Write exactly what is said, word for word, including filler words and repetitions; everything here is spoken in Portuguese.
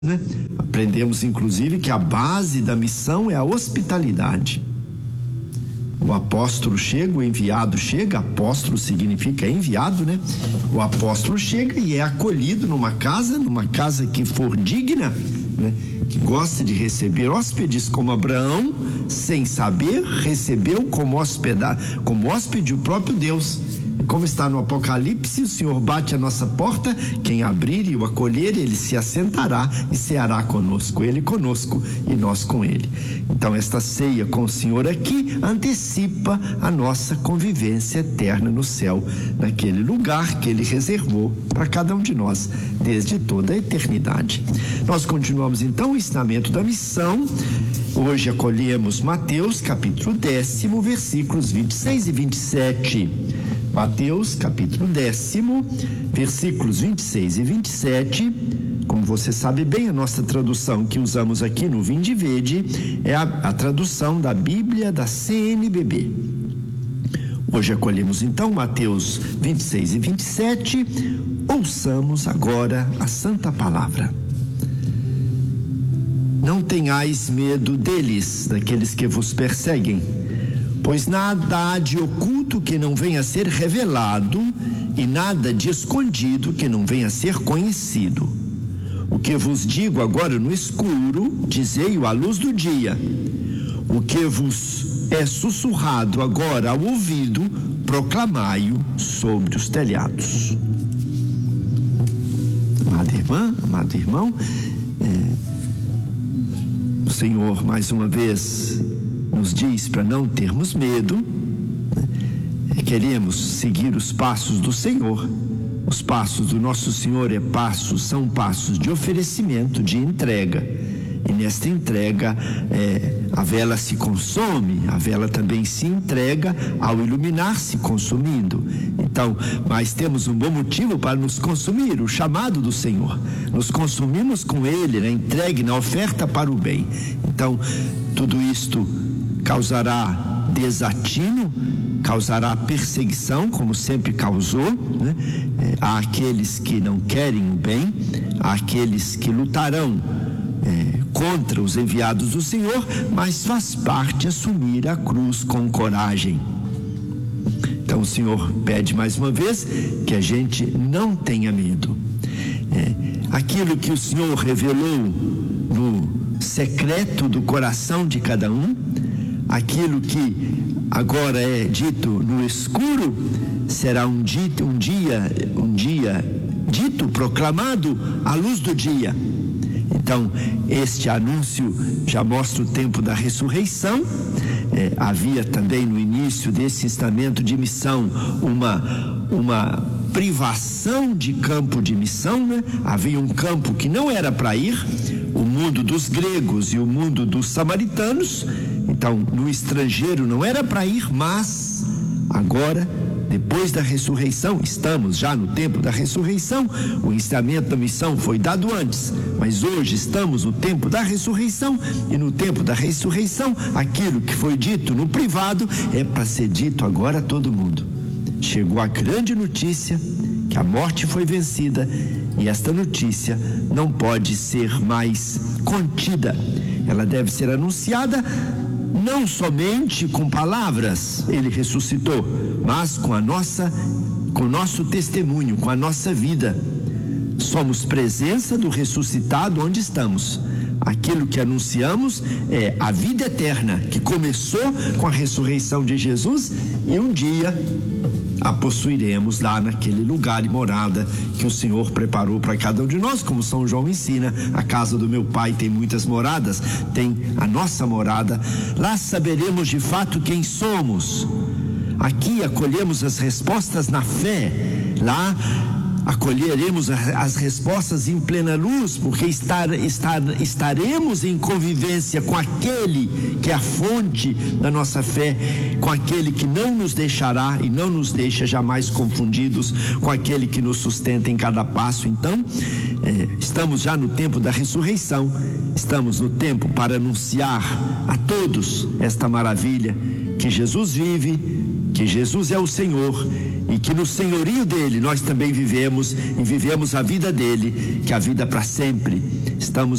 né? Aprendemos inclusive que a base da missão é a hospitalidade. O apóstolo chega, o enviado chega, apóstolo significa enviado, né? O apóstolo chega e é acolhido numa casa, numa casa que for digna, né? Que gosta de receber hóspedes, como Abraão, sem saber, recebeu como hospedar, como hóspede o próprio Deus. Como está no Apocalipse, o Senhor bate a nossa porta, quem abrir e o acolher, ele se assentará e ceará conosco, ele conosco e nós com ele. Então esta ceia com o Senhor aqui antecipa a nossa convivência eterna no céu, naquele lugar que ele reservou para cada um de nós desde toda a eternidade. Nós continuamos então o ensinamento da missão. Hoje acolhemos Mateus capítulo décimo, versículos vinte e seis e vinte e sete. Mateus capítulo décimo, versículos vinte e seis e vinte e sete. Como você sabe bem, a nossa tradução que usamos aqui no Vinde e Vede é a, a tradução da Bíblia da C N B B. Hoje acolhemos então Mateus vinte e seis e vinte e sete. Ouçamos agora a Santa Palavra. Não tenhais medo deles, daqueles que vos perseguem, pois nada há de oculto que não venha a ser revelado, e nada de escondido que não venha a ser conhecido. O que vos digo agora no escuro, dizei-o à luz do dia. O que vos é sussurrado agora ao ouvido, proclamai-o sobre os telhados. Amada irmã, amado irmão, é, o Senhor mais uma vez nos diz para não termos medo, né? Queremos seguir os passos do Senhor. Os passos do nosso Senhor é passos, são passos de oferecimento, de entrega. E nesta entrega é, a vela se consome, a vela também se entrega ao iluminar-se consumindo. Então, mas temos um bom motivo para nos consumir, o chamado do Senhor. Nos consumimos com Ele, na entrega, na oferta para o bem. Então, tudo isto causará desatino, causará perseguição, como sempre causou, né? É, há aqueles que não querem o bem, há aqueles que lutarão é, contra os enviados do Senhor, mas faz parte assumir a cruz com coragem. Então o Senhor pede mais uma vez que a gente não tenha medo. É, aquilo que o Senhor revelou no secreto do coração de cada um, aquilo que agora é dito no escuro, será um, dito, um dia, um dia dito, proclamado à luz do dia. Então, este anúncio já mostra o tempo da ressurreição. É, havia também no início desse ensinamento de missão uma, uma privação de campo de missão, né? Havia um campo que não era para ir, o mundo dos gregos e o mundo dos samaritanos. Então, no estrangeiro não era para ir, mas agora, depois da ressurreição, estamos já no tempo da ressurreição. O ensinamento da missão foi dado antes, mas hoje estamos no tempo da ressurreição, e no tempo da ressurreição, aquilo que foi dito no privado é para ser dito agora a todo mundo. Chegou a grande notícia que a morte foi vencida, e esta notícia não pode ser mais contida. Ela deve ser anunciada não somente com palavras, ele ressuscitou, mas com a nossa, com o nosso testemunho, com a nossa vida. Somos presença do ressuscitado onde estamos. Aquilo que anunciamos é a vida eterna, que começou com a ressurreição de Jesus, e um dia a possuiremos lá naquele lugar e morada que o Senhor preparou para cada um de nós. Como São João ensina, a casa do meu Pai tem muitas moradas, tem a nossa morada. Lá saberemos de fato quem somos. Aqui acolhemos as respostas na fé. Lá acolheremos as respostas em plena luz, porque estar, estar, estaremos em convivência com aquele que é a fonte da nossa fé, com aquele que não nos deixará e não nos deixa jamais confundidos, com aquele que nos sustenta em cada passo. Então, é, estamos já no tempo da ressurreição, estamos no tempo para anunciar a todos esta maravilha, que Jesus vive, que Jesus é o Senhor, e que no senhorio dele nós também vivemos, e vivemos a vida dele, que é a vida para sempre, estamos